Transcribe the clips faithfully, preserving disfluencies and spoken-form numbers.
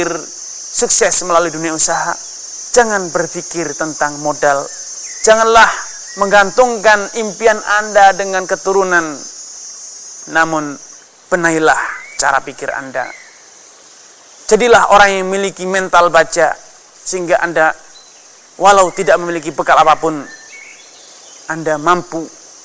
sukses melalui dunia usaha, jangan berpikir tentang modal. Janganlah menggantungkan impian Anda dengan keturunan. Namun benailah cara pikir Anda. Jadilah orang yang memiliki mental baja, sehingga Anda walau tidak memiliki bekal apapun, Anda mampu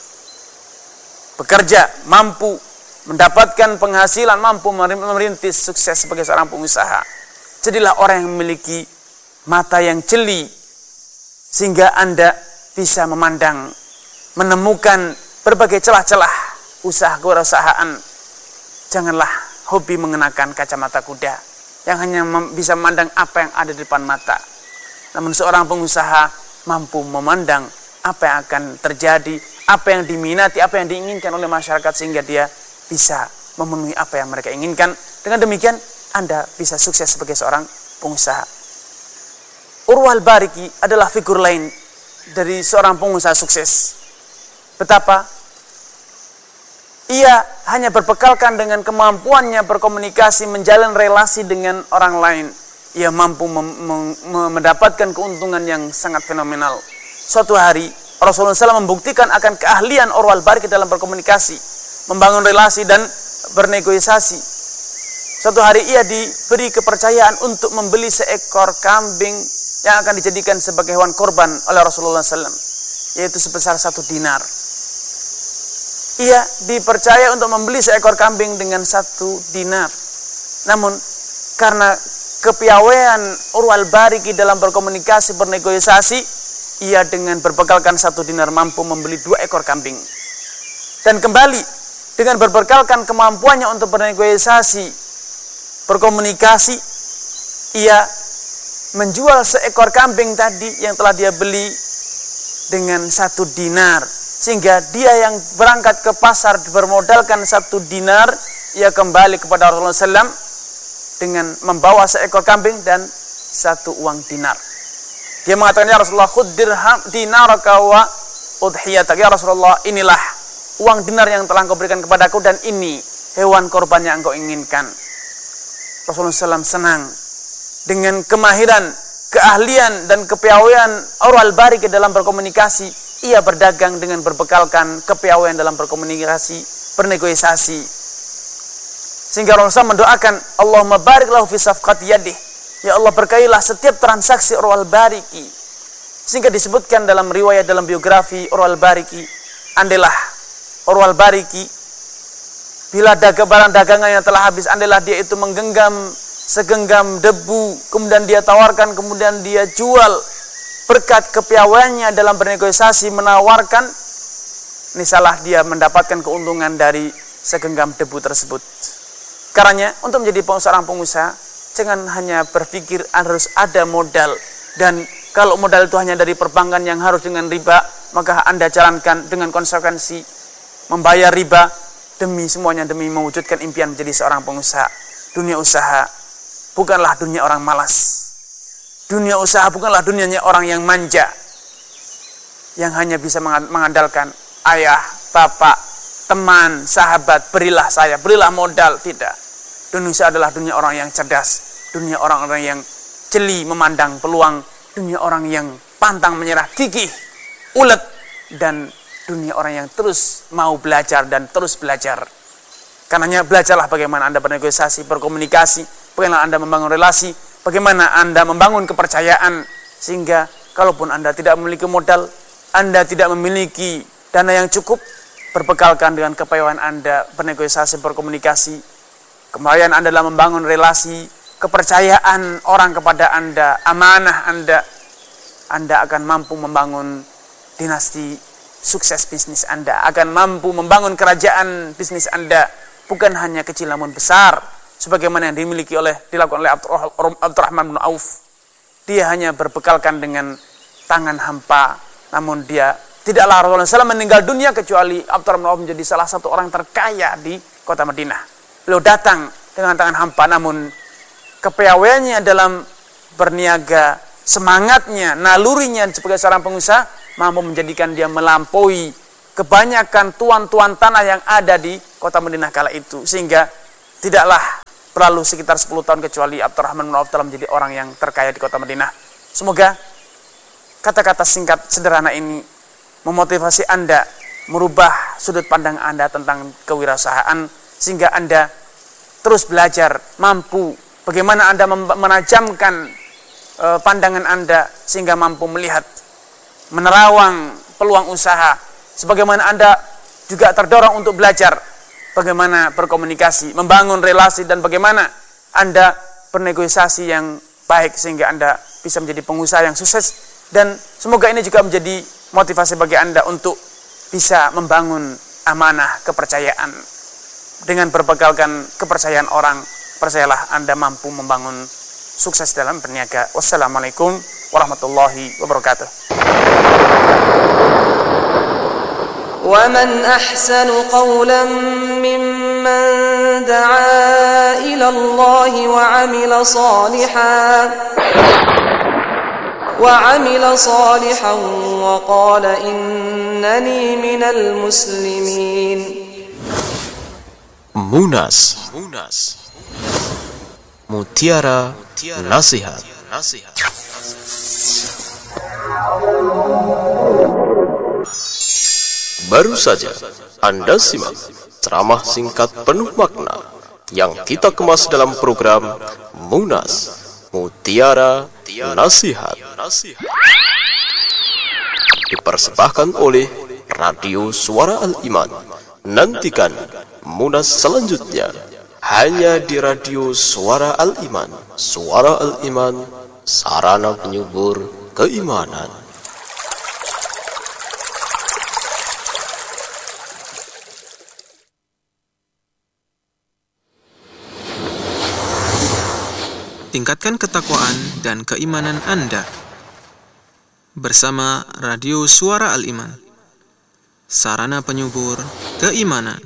bekerja, mampu mendapatkan penghasilan, mampu merintis sukses sebagai seorang pengusaha. Jadilah orang yang memiliki mata yang jeli, sehingga Anda bisa memandang, menemukan berbagai celah-celah usaha kewirausahaan. Janganlah hobi mengenakan kacamata kuda yang hanya bisa memandang apa yang ada di depan mata. Namun seorang pengusaha mampu memandang apa yang akan terjadi, apa yang diminati, apa yang diinginkan oleh masyarakat, sehingga dia bisa memenuhi apa yang mereka inginkan. Dengan demikian Anda bisa sukses sebagai seorang pengusaha. Urwa al-Bariki adalah figur lain dari seorang pengusaha sukses. Betapa ia hanya berbekalkan dengan kemampuannya berkomunikasi, menjalin relasi dengan orang lain. Ia mampu mem- mem- mendapatkan keuntungan yang sangat fenomenal. Suatu hari Rasulullah shallallahu alaihi wasallam membuktikan akan keahlian Urwa al-Bariki dalam berkomunikasi, membangun relasi dan bernegosiasi. Suatu hari ia diberi kepercayaan untuk membeli seekor kambing yang akan dijadikan sebagai hewan korban oleh Rasulullah shallallahu alaihi wasallam, yaitu sebesar satu dinar. Ia dipercaya untuk membeli seekor kambing dengan satu dinar. Namun karena kepiawaian Urwa al-Bariki dalam berkomunikasi, bernegosiasi, ia dengan berbekalkan satu dinar mampu membeli dua ekor kambing. Dan kembali dengan berbekalkan kemampuannya untuk bernegosiasi, berkomunikasi, ia menjual seekor kambing tadi yang telah dia beli dengan satu dinar. Sehingga dia yang berangkat ke pasar bermodalkan satu dinar, ia kembali kepada Rasulullah shallallahu alaihi wasallam dengan membawa seekor kambing dan satu uang dinar. Dia mengatakan, ya Rasulullah, khudh dirham dinaraka wa udhiyatak. Ya Rasulullah, inilah uang dinar yang telah engkau berikan kepadaku, dan ini hewan korban yang engkau inginkan. Rasulullah shallallahu alaihi wasallam senang dengan kemahiran, keahlian dan kepiawaian Urwa al-Bariki dalam berkomunikasi. Ia berdagang dengan berbekalkan kepiawaian dalam berkomunikasi, bernegosiasi. Sehingga Rasulullah mendoakan, Allahumma barik lahu fi safqati yadih. Ya Allah, berkailah setiap transaksi Urwa al-Bariki. Sehingga disebutkan dalam riwayat, dalam biografi Urwa al-Bariki, andailah Urwa al-Bariki bila dagang barang dagangannya telah habis, andailah dia itu menggenggam segenggam debu, kemudian dia tawarkan, kemudian dia jual. Berkat kepiawaiannya dalam bernegosiasi, menawarkan, nisalah dia mendapatkan keuntungan dari segenggam debu tersebut. Karena untuk menjadi seorang pengusaha, jangan hanya berpikir harus ada modal. Dan kalau modal itu hanya dari perbankan yang harus dengan riba, maka Anda jalankan dengan konsekuensi membayar riba demi semuanya, demi mewujudkan impian menjadi seorang pengusaha. Dunia usaha bukanlah dunia orang malas. Dunia usaha bukanlah dunianya orang yang manja, yang hanya bisa mengandalkan ayah, bapak, teman, sahabat, berilah saya, berilah modal. Tidak. Dunia usaha adalah dunia orang yang cerdas, dunia orang-orang yang jeli memandang peluang, dunia orang yang pantang menyerah, gigih, ulet, dan dunia orang yang terus mau belajar dan terus belajar. Karenanya belajarlah bagaimana Anda bernegosiasi, berkomunikasi, bagaimana Anda membangun relasi, bagaimana Anda membangun kepercayaan, sehingga kalaupun Anda tidak memiliki modal, Anda tidak memiliki dana yang cukup, berbekalkan dengan kepiawaian Anda bernegosiasi, berkomunikasi, kemudian Anda dalam membangun relasi, kepercayaan orang kepada Anda, amanah Anda, Anda akan mampu membangun dinasti sukses bisnis Anda, akan mampu membangun kerajaan bisnis Anda, bukan hanya kecil namun besar, sebagaimana yang dimiliki oleh dilakukan oleh Abdurrahman bin Auf. Dia hanya berbekalkan dengan tangan hampa, namun dia tidaklah Rasulullah shallallahu alaihi wasallam meninggal dunia kecuali Abdurrahman bin Auf menjadi salah satu orang terkaya di kota Madinah. Beliau datang dengan tangan hampa, namun kepiawaiannya dalam berniaga, semangatnya, nalurinya sebagai seorang pengusaha mampu menjadikan dia melampaui kebanyakan tuan-tuan tanah yang ada di kota Madinah kala itu, sehingga tidaklah berlalu sekitar sepuluh tahun kecuali Abdurrahman bin Auf telah menjadi orang yang terkaya di kota Madinah. Semoga kata-kata singkat sederhana ini memotivasi Anda merubah sudut pandang Anda tentang kewirausahaan, sehingga Anda terus belajar, mampu bagaimana Anda menajamkan e, pandangan Anda sehingga mampu melihat, menerawang peluang usaha, sebagaimana Anda juga terdorong untuk belajar bagaimana berkomunikasi, membangun relasi, dan bagaimana Anda bernegosiasi yang baik sehingga Anda bisa menjadi pengusaha yang sukses. Dan semoga ini juga menjadi motivasi bagi Anda untuk bisa membangun amanah kepercayaan. Dengan berbekalkan kepercayaan orang, percayalah Anda mampu membangun sukses dalam berniaga. Wassalamualaikum warahmatullahi wabarakatuh. وَمَنْ أَحْسَنُ قَوْلًا مِّمَّنْ دَعَا إِلَى اللَّهِ وَعَمِلَ صَالِحًا وَعَمِلَ صَالِحًا وَقَالَ إِنَّنِي مِنَ الْمُسْلِمِينَ. Munas, Mutiara Nasihat. Baru saja Anda simak ceramah singkat penuh makna yang kita kemas dalam program Munas, Mutiara Nasihat, dipersembahkan oleh Radio Suara Al-Iman. Nantikan Munas selanjutnya hanya di Radio Suara Al-Iman. Suara Al-Iman, sarana penyubur keimanan. Tingkatkan ketakwaan dan keimanan Anda bersama Radio Suara Al-Iman, sarana penyubur keimanan.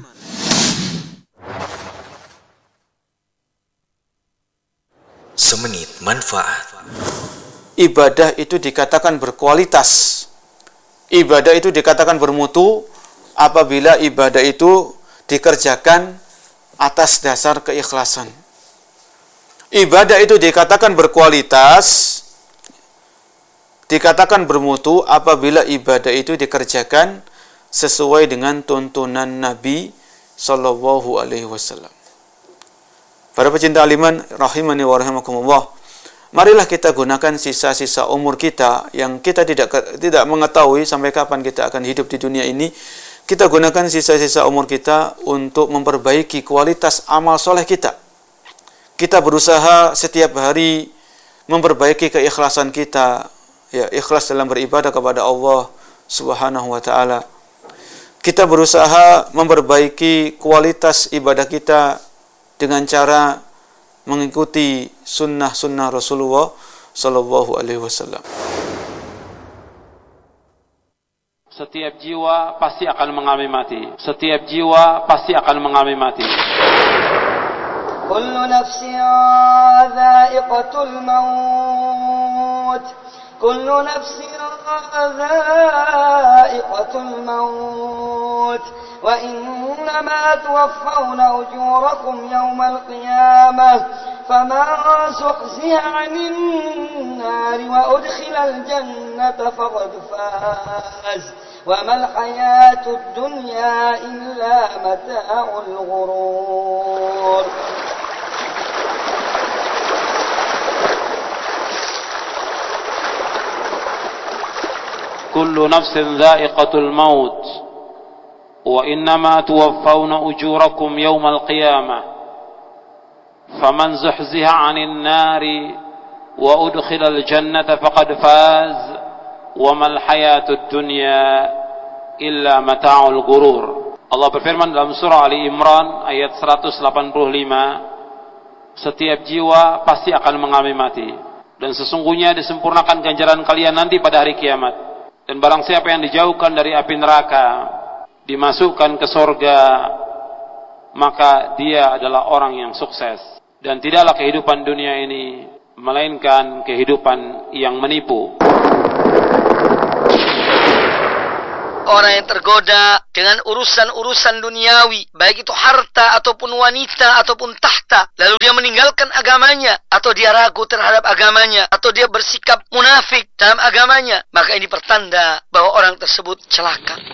Semenit manfaat. Ibadah itu dikatakan berkualitas. Ibadah itu dikatakan bermutu apabila ibadah itu dikerjakan atas dasar keikhlasan. Ibadah itu dikatakan berkualitas, dikatakan bermutu apabila ibadah itu dikerjakan sesuai dengan tuntunan Nabi Sallallahu Alaihi Wasallam. Para pecinta aliman, rahimani wa rahimakumullah, marilah kita gunakan sisa-sisa umur kita yang kita tidak tidak mengetahui sampai kapan kita akan hidup di dunia ini. Kita gunakan sisa-sisa umur kita untuk memperbaiki kualitas amal soleh kita. Kita berusaha setiap hari memperbaiki keikhlasan kita, ya, ikhlas dalam beribadah kepada Allah Subhanahu wa taala. Kita berusaha memperbaiki kualitas ibadah kita dengan cara mengikuti sunnah-sunnah Rasulullah Sallallahu Alaihi Wasallam. Setiap jiwa pasti akan mengalami mati. Setiap jiwa pasti akan mengalami mati. كل نفس ذائقة الموت كل نفس ذائقة الموت وإنما توفون أجوركم يوم القيامة فمن زحزح عن النار وأدخل الجنة فقد فاز وما الحياة الدنيا إلا متاع الغرور. كل نفس ذائقة الموت وإنما توفون أجوركم يوم القيامة فمن زحزح عن النار وأدخل الجنة فقد فاز وما الحياة الدنيا إلا متاع الغرور. Allah berfirman dalam surah Ali Imran ayat seratus delapan puluh lima, setiap jiwa pasti akan mengalami mati, dan sesungguhnya disempurnakan ganjaran kalian nanti pada hari kiamat. Dan barang siapa yang dijauhkan dari api neraka, dimasukkan ke surga, maka dia adalah orang yang sukses. Dan tidaklah kehidupan dunia ini melainkan kehidupan yang menipu. orang yang tergoda dengan urusan-urusan duniawi, baik itu harta ataupun wanita ataupun tahta, lalu dia meninggalkan agamanya, atau dia ragu terhadap agamanya, atau dia bersikap munafik dalam agamanya, maka ini pertanda bahwa orang tersebut celaka.